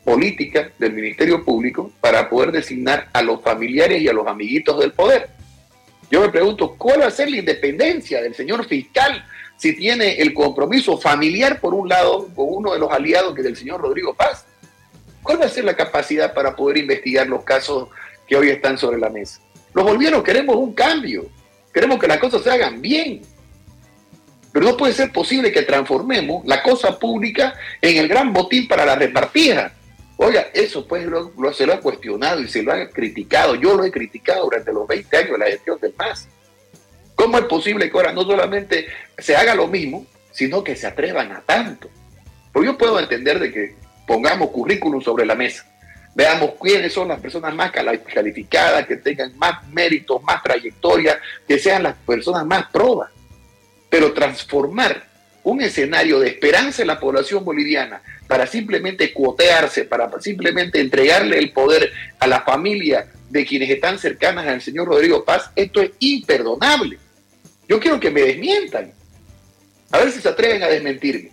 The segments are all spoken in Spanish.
política del Ministerio Público para poder designar a los familiares y a los amiguitos del poder. Yo me pregunto, ¿cuál va a ser la independencia del señor fiscal si tiene el compromiso familiar, por un lado, con uno de los aliados que es el señor Rodrigo Paz? ¿Cuál va a ser la capacidad para poder investigar los casos que hoy están sobre la mesa? Los bolivianos queremos un cambio, queremos que las cosas se hagan bien, pero no puede ser posible que transformemos la cosa pública en el gran botín para la repartija. Oiga, eso pues se lo ha cuestionado y se lo ha criticado. Yo lo he criticado durante los 20 años de la gestión del MAS. ¿Cómo es posible que ahora no solamente se haga lo mismo, sino que se atrevan a tanto? Porque yo puedo entender de que pongamos currículum sobre la mesa, veamos quiénes son las personas más calificadas, que tengan más méritos, más trayectoria, que sean las personas más probas. Pero transformar un escenario de esperanza en la población boliviana para simplemente cuotearse, para simplemente entregarle el poder a la familia de quienes están cercanas al señor Rodrigo Paz, esto es imperdonable. Yo quiero que me desmientan. A ver si se atreven a desmentirme.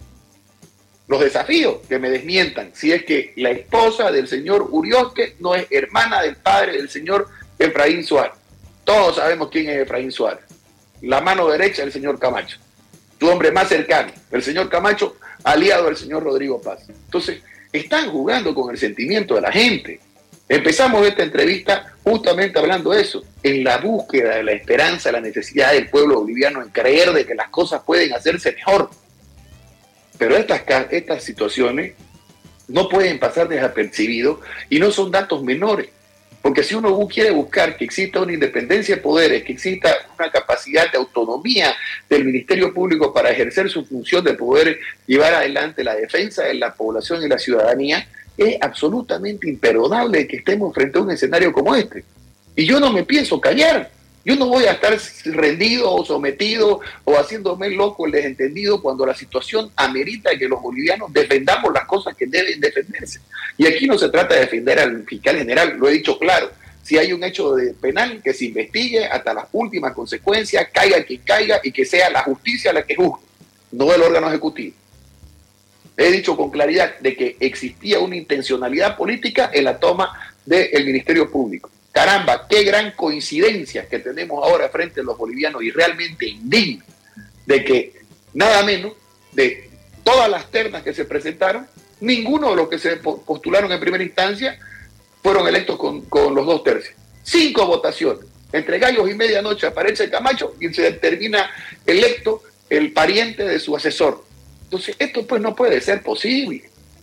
Los desafío que me desmientan si es que la esposa del señor Uriosque no es hermana del padre del señor Efraín Suárez. Todos sabemos quién es Efraín Suárez. La mano derecha del señor Camacho. Tu hombre más cercano, el señor Camacho, aliado del señor Rodrigo Paz. Entonces, están jugando con el sentimiento de la gente. Empezamos esta entrevista justamente hablando de eso, en la búsqueda de la esperanza, la necesidad del pueblo boliviano en creer de que las cosas pueden hacerse mejor. Pero estas situaciones no pueden pasar desapercibidos y no son datos menores. Porque si uno quiere buscar que exista una independencia de poderes, que exista una capacidad de autonomía del Ministerio Público para ejercer su función de poder llevar adelante la defensa de la población y la ciudadanía, es absolutamente imperdonable que estemos frente a un escenario como este. Y yo no me pienso callar. Yo no voy a estar rendido o sometido o haciéndome loco el desentendido cuando la situación amerita que los bolivianos defendamos las cosas que deben defenderse. Y aquí no se trata de defender al fiscal general, lo he dicho claro. Si hay un hecho penal, que se investigue hasta las últimas consecuencias, caiga quien caiga y que sea la justicia la que juzgue, no el órgano ejecutivo. He dicho con claridad de que existía una intencionalidad política en la toma del Ministerio Público. Caramba, qué gran coincidencia que tenemos ahora frente a los bolivianos y realmente indigno de que nada menos de todas las ternas que se presentaron, ninguno de los que se postularon en primera instancia fueron electos con los 2/3. 5 votaciones. Entre gallos y medianoche aparece Camacho y se termina electo el pariente de su asesor. Entonces, esto pues no puede ser posible.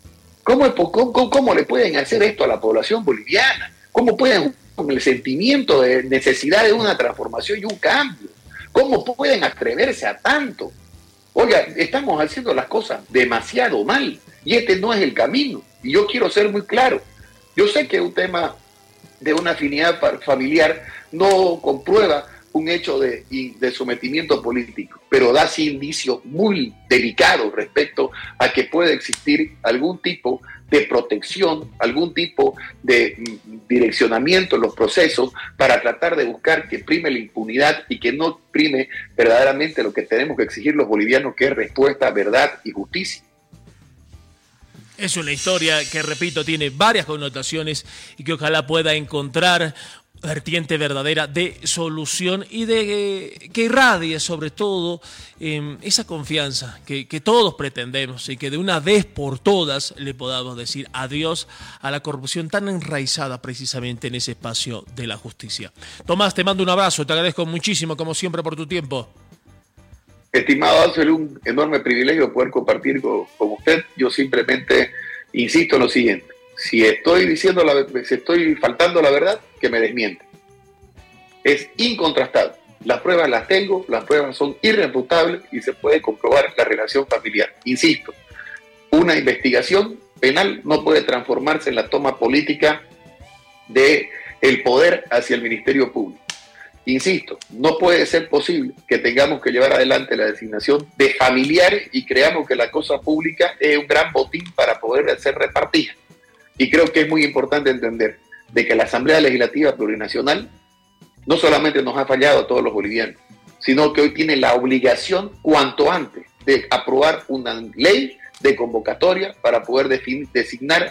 ¿Cómo le pueden hacer esto a la población boliviana? ¿Cómo pueden, con el sentimiento de necesidad de una transformación y un cambio? ¿Cómo pueden atreverse a tanto? Oiga, estamos haciendo las cosas demasiado mal y este no es el camino. Y yo quiero ser muy claro. Yo sé que un tema de una afinidad familiar no comprueba un hecho de sometimiento político, pero da sí indicios muy delicados respecto a que puede existir algún tipo de protección, algún tipo de direccionamiento en los procesos para tratar de buscar que prime la impunidad y que no prime verdaderamente lo que tenemos que exigir los bolivianos, que es respuesta, verdad y justicia. Es una historia que, repito, tiene varias connotaciones y que ojalá pueda encontrar vertiente verdadera de solución y de que irradie sobre todo esa confianza que todos pretendemos y que de una vez por todas le podamos decir adiós a la corrupción tan enraizada precisamente en ese espacio de la justicia. Tomás, te mando un abrazo, te agradezco muchísimo como siempre por tu tiempo. Estimado Ángel, un enorme privilegio poder compartir con usted. Yo simplemente insisto en lo siguiente. Si estoy faltando la verdad, que me desmiente. Es incontrastable. Las pruebas las tengo, las pruebas son irrefutables y se puede comprobar la relación familiar. Insisto, una investigación penal no puede transformarse en la toma política del poder hacia el Ministerio Público. Insisto, no puede ser posible que tengamos que llevar adelante la designación de familiares y creamos que la cosa pública es un gran botín para poder ser repartida. Y creo que es muy importante entender de que la Asamblea Legislativa Plurinacional no solamente nos ha fallado a todos los bolivianos, sino que hoy tiene la obligación cuanto antes de aprobar una ley de convocatoria para poder designar